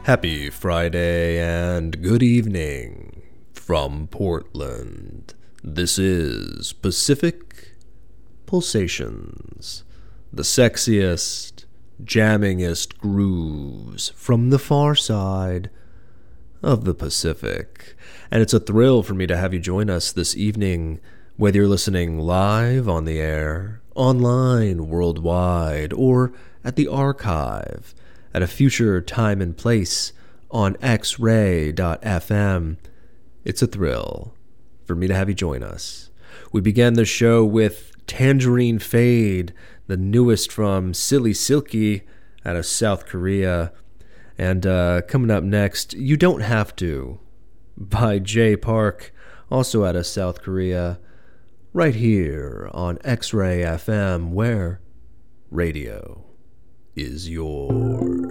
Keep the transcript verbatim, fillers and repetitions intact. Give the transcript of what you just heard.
Happy Friday and good evening from Portland. This is Pacific Pulsations, the sexiest, jammingest grooves from the far side of the Pacific. And it's a thrill for me to have you join us this evening, whether you're listening live on the air, online, worldwide, or at the archive at a future time and place on x ray dot f m. It's a thrill for me to have you join us. We began the show with Tangerine Fade, the newest from Silly Silky out of South Korea. And uh, coming up next, You Don't Have To by Jay Park, also out of South Korea, right here on X-Ray F M, where radio is yours.